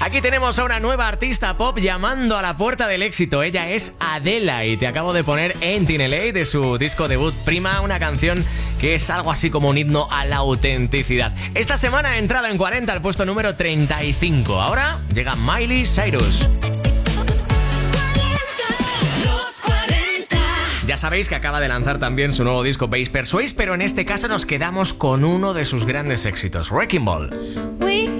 Aquí tenemos a una nueva artista pop llamando a la puerta del éxito. Ella es Adela y te acabo de poner Ain't in LA de su disco debut Prima, una canción que es algo así como un himno a la autenticidad. Esta semana ha entrado en 40 al puesto número 35. Ahora llega Miley Cyrus. Ya sabéis que acaba de lanzar también su nuevo disco Base Persuade, pero en este caso nos quedamos con uno de sus grandes éxitos, Wrecking Ball.